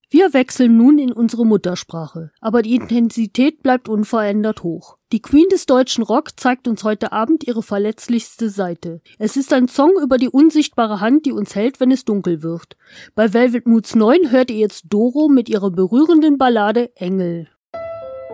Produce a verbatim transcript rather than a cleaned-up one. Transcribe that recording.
Wir wechseln nun in unsere Muttersprache, aber die Intensität bleibt unverändert hoch. Die Queen des deutschen Rock zeigt uns heute Abend ihre verletzlichste Seite. Es ist ein Song über die unsichtbare Hand, die uns hält, wenn es dunkel wird. Bei Velvet Moods neun hört ihr jetzt Doro mit ihrer berührenden Ballade Engel.